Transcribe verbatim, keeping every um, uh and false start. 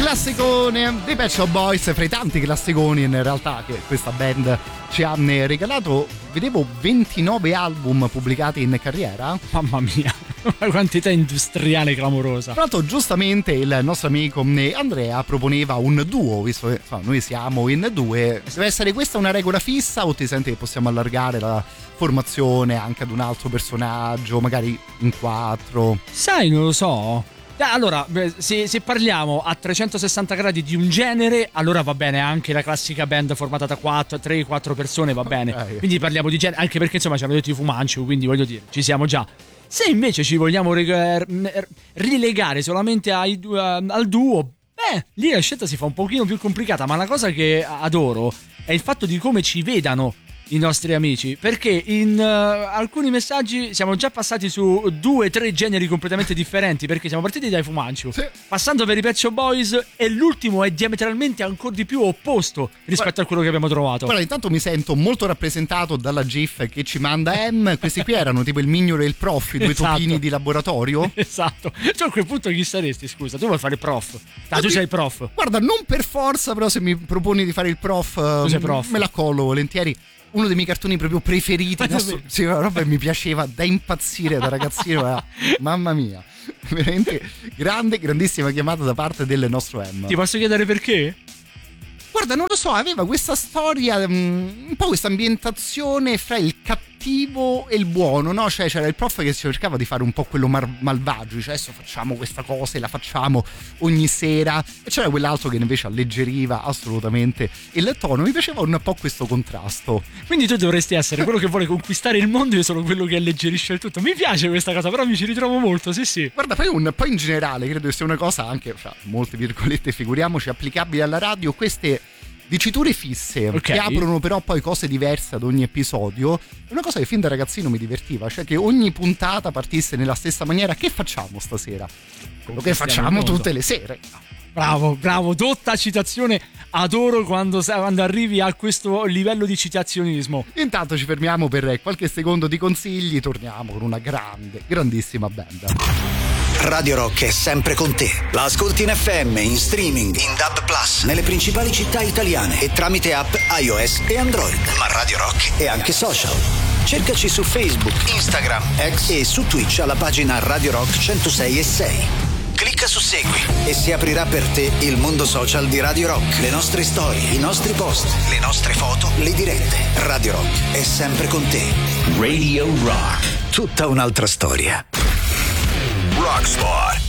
Classicone dei Pet Shop Boys, fra i tanti classiconi in realtà che questa band ci ha regalato. Vedevo ventinove album pubblicati in carriera. Mamma mia, una quantità industriale clamorosa. Tra l'altro giustamente il nostro amico Andrea proponeva un duo, visto che insomma, noi siamo in due. Deve essere questa una regola fissa o ti senti che possiamo allargare la formazione anche ad un altro personaggio, magari in quattro? Sai, non lo so. Allora, se, se parliamo a trecentosessanta gradi di un genere, allora va bene anche la classica band formata da quattro, tre quattro persone, va bene. Okay. Quindi parliamo di genere, anche perché insomma ci hanno detto i Fumanchu, quindi voglio dire, ci siamo già. Se invece ci vogliamo rilegare solamente ai, uh, al duo, beh, lì la scelta si fa un pochino più complicata, ma la cosa che adoro è il fatto di come ci vedano i nostri amici, perché in uh, alcuni messaggi siamo già passati su due tre generi completamente differenti, perché siamo partiti dai Fumanchu, sì, passando per i Pet Shop Boys, e l'ultimo è diametralmente ancora di più opposto rispetto guarda, a quello che abbiamo trovato. Guarda, intanto mi sento molto rappresentato dalla GIF che ci manda M. Questi qui erano tipo il mignolo e il prof, i due esatto. topini di laboratorio. Esatto. Tu a quel punto chi saresti, scusa? Tu vuoi fare il prof? Ah, tu sei il prof. Guarda, non per forza, però se mi proponi di fare il prof, tu sei prof. Me la collo volentieri. Uno dei miei cartoni proprio preferiti, adesso, sì, una roba che mi piaceva da impazzire da ragazzino, era, mamma mia, veramente grande, grandissima chiamata da parte del nostro M. Ti posso chiedere perché? Guarda, non lo so, aveva questa storia, um, un po' questa ambientazione fra il cattivo e il buono, no? Cioè c'era il prof che cercava di fare un po' quello mar- malvagio, dice adesso facciamo questa cosa e la facciamo ogni sera, e c'era quell'altro che invece alleggeriva assolutamente il tono. Mi piaceva un po' questo contrasto. Quindi tu dovresti essere quello che vuole conquistare il mondo e io sono quello che alleggerisce il tutto. Mi piace questa cosa, però mi ci ritrovo molto, sì sì. Guarda, poi un po' in generale credo che sia una cosa anche, fra molte virgolette figuriamoci, applicabile alla radio, queste diciture fisse, okay, che aprono però poi cose diverse ad ogni episodio. È una cosa che fin da ragazzino mi divertiva, cioè che ogni puntata partisse nella stessa maniera. Che facciamo stasera? Quello che facciamo tutte le sere. Bravo, bravo, dotta citazione. Adoro quando, quando arrivi a questo livello di citazionismo. Intanto ci fermiamo per qualche secondo di consigli, torniamo con una grande, grandissima band. Radio Rock è sempre con te. La ascolti in F M, in streaming, in D A B plus, nelle principali città italiane e tramite app iOS e Android. Ma Radio Rock è anche social. Cercaci su Facebook, Instagram, X e su Twitch alla pagina Radio Rock centosei e sei. Clicca su Segui e si aprirà per te il mondo social di Radio Rock. Le nostre storie, i nostri post, le nostre foto, le dirette. Radio Rock è sempre con te. Radio Rock. Tutta un'altra storia. Rockspot.